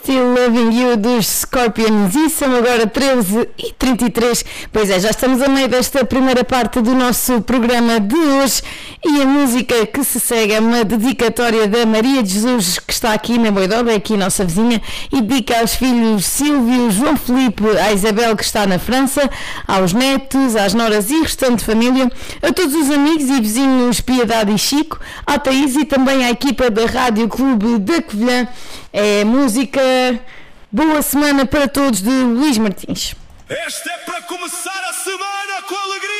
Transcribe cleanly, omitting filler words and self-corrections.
Still Loving You dos Scorpions e são agora 13h33. Pois é, já estamos a meio desta primeira parte do nosso programa de hoje e a música que se segue é uma dedicatória da Maria de Jesus, que está aqui na Boidoba, é aqui nossa vizinha, e dedica aos filhos Silvio, João Felipe, à Isabel, que está na França, aos netos, às noras e restante família, a todos os amigos e vizinhos Piedade e Chico, à Thaís e também à equipa da Rádio Clube da Covilhã. É música. Boa semana para todos de Luís Martins. Este é para começar a semana com alegria.